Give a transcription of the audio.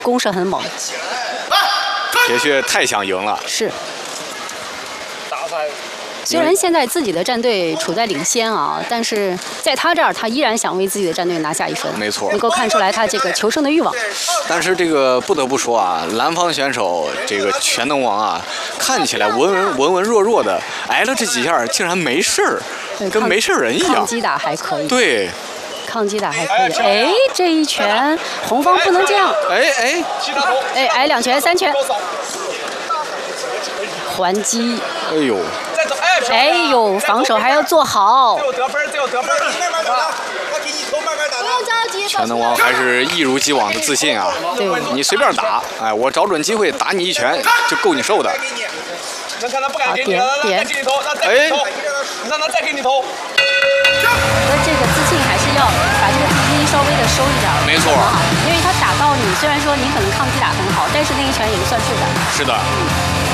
攻势很猛。 铁血太想赢了。 是。虽然现在自己的战队处在领先啊，但是在他这儿，他依然想为自己的战队拿下一分。 没错， 能够看出来他这个求胜的欲望。 但是这个不得不说啊，蓝方选手这个全能王啊，看起来文弱的，挨了这几下竟然没事儿，跟没事人一样。 抗击打还可以。 对。 抗击打还可以。哎，这一拳，红方不能这样。哎，挨2拳3拳。还击。 哎呦。 哎呦，防守还要做好。 最后得分。 全能王还是一如既往的自信啊！ 对， 你随便打，哎，我找准机会打你一拳就够你受的。 好，点， 哎， 让他再给你投。 那这个自信还是要把这个体积稍微的收一点。 没错， 因为他打到你，虽然说你可能抗击打很好，但是那一拳也是算数的。 是的。